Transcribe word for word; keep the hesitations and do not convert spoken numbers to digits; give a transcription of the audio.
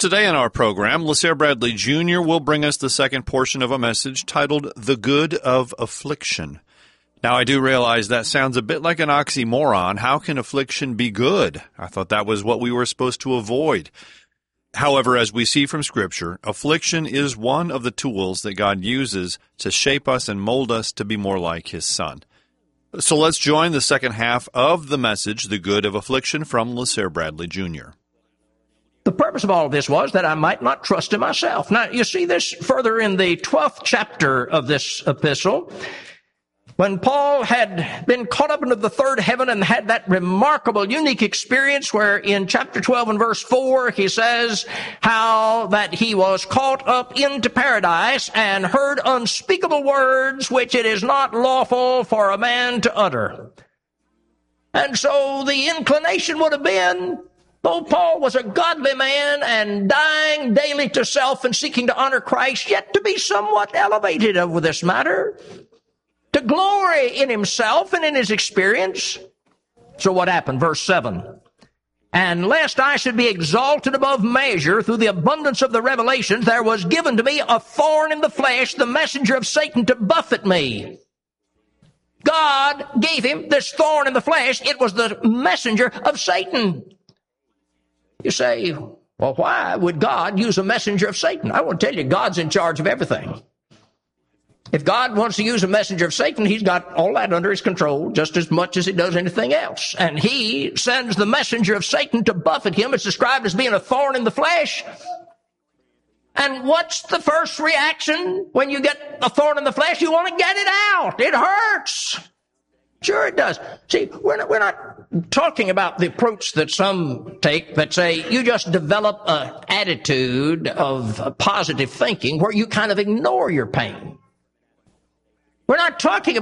Today in our program, LaSalle Bradley Junior will bring us the second portion of a message titled The Good of Affliction. Now, I do realize that sounds a bit like an oxymoron. How can affliction be good? I thought that was what we were supposed to avoid. However, as we see from Scripture, affliction is one of the tools that God uses to shape us and mold us to be more like His Son. So let's join the second half of the message, The Good of Affliction, from LaSalle Bradley Junior The purpose of all of this was that I might not trust in myself. Now, you see this further in the twelfth chapter of this epistle, when Paul had been caught up into the third heaven and had that remarkable, unique experience where in chapter twelve and verse four, he says how that he was caught up into paradise and heard unspeakable words which it is not lawful for a man to utter. And so the inclination would have been, though Paul was a godly man and dying daily to self and seeking to honor Christ, yet to be somewhat elevated over this matter, to glory in himself and in his experience. So what happened? Verse seven. And lest I should be exalted above measure through the abundance of the revelations, there was given to me a thorn in the flesh, the messenger of Satan, to buffet me. God gave him this thorn in the flesh. It was the messenger of Satan. You say, well, why would God use a messenger of Satan? I want to tell you, God's in charge of everything. If God wants to use a messenger of Satan, He's got all that under His control just as much as He does anything else. And He sends the messenger of Satan to buffet him. It's described as being a thorn in the flesh. And what's the first reaction when you get a thorn in the flesh? You want to get it out. It hurts. Sure it does. See, we're not, we're not talking about the approach that some take that say you just develop an attitude of positive thinking where you kind of ignore your pain. We're not talking